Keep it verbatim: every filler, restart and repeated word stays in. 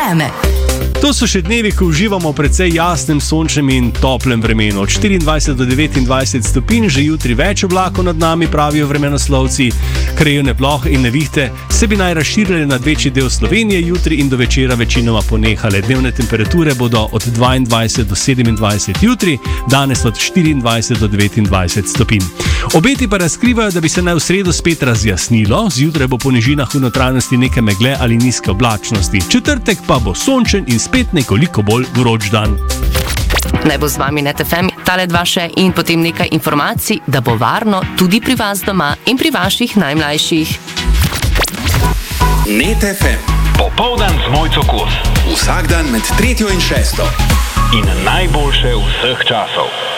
vreme. To so še dnevi, ko uživamo v precej jasnem, sončnem in toplem vremenu. Od štiriindvajset do devetindvajset stopinj, že jutri več oblakov nad nami, pravijo vremenoslovci. Krajevne plohe in nevihte se bi naj razširile nad večji del Slovenije jutri in do večera večinoma ponehale. Dnevne temperature bodo od dvaindvajset do sedemindvajset jutri, danes od štiriindvajset do devetindvajset stopinj. Obeti pa razkrivajo, da bi se naj v sredo spet razjasnilo, zjutraj bo po nižinah v notranjosti nekaj megle ali nizke oblačnosti. Četrtek pa bo sončen in spet nekoliko bolj vroč dan. Naj bo z vami Net F M, tale dva še in potem nekaj informacij, da bo varno tudi pri vas doma in pri vaših najmlajših. Net F M. Popoldan z Mojco Kos. Vsak dan med tretjo in šesto. In najboljše vseh časov.